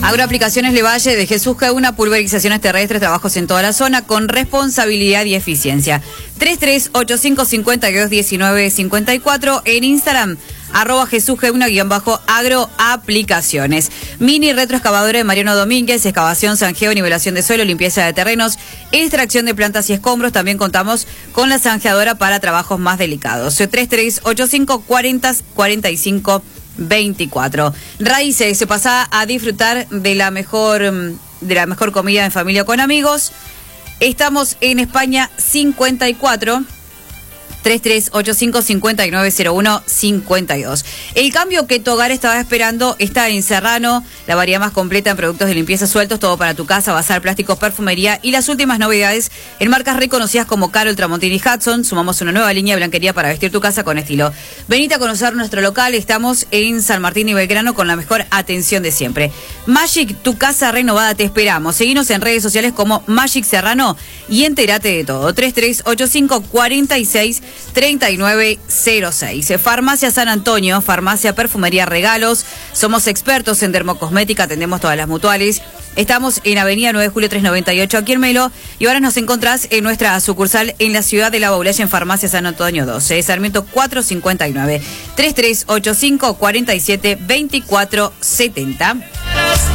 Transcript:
Agroaplicaciones Levalle de Jesús Geuna, pulverizaciones terrestres, trabajos en toda la zona con responsabilidad y eficiencia. 3385521954 en Instagram, @Jesús Geuna_agroaplicaciones. Mini retroexcavadora de Mariano Domínguez, excavación, zanjeo, nivelación de suelo, limpieza de terrenos, extracción de plantas y escombros. También contamos con la zanjeadora para trabajos más delicados. 3385404524. Raíces, se pasa a disfrutar de la mejor comida en familia con amigos. Estamos en España 54. 3385590152. El cambio que tu hogar estaba esperando está en Serrano, la variedad más completa en productos de limpieza sueltos, todo para tu casa, bazar, plásticos, perfumería y las últimas novedades en marcas reconocidas como Carol, Tramontina y Hudson. Sumamos una nueva línea de blanquería para vestir tu casa con estilo. Venite a conocer nuestro local, estamos en San Martín y Belgrano con la mejor atención de siempre. Magic, tu casa renovada, te esperamos. Seguinos en redes sociales como Magic Serrano y entérate de todo. 3385463906. Farmacia San Antonio, farmacia, perfumería, regalos. Somos expertos en dermocosmética, atendemos todas las mutuales. Estamos en Avenida 9 de Julio 398 aquí en Melo, y ahora nos encontrás en nuestra sucursal en la ciudad de La Baulaya en Farmacia San Antonio 12, Sarmiento 459. 3385472470.